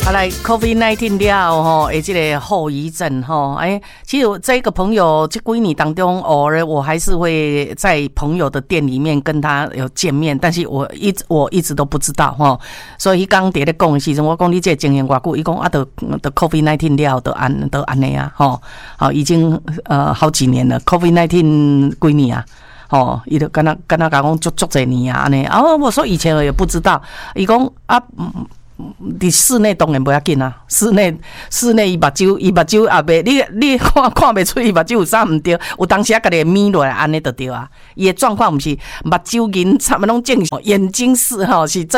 好来 ，COVID-19 了吼，这个后遗症吼，其实我这个朋友这几年当中，偶尔我还是会在朋友的店里面跟他有见面，但是我一直都不知道吼，所以刚在咧讲的时阵，我讲你这经验偌久，伊讲啊，都 COVID-19 了，都安尼啊，吼，好，已经好几年了 ，COVID-19 几年啊。哦，伊就跟他讲足侪年啊，安尼。然后我说以前我也不知道，伊讲啊，伫室内当然不要紧啊，室内伊目睭也袂，你看袂出伊目睭有啥毋对，有当时啊家己眯落来安尼就对啊。伊的状况毋是目睭银差不多拢正常，眼睛是吼是正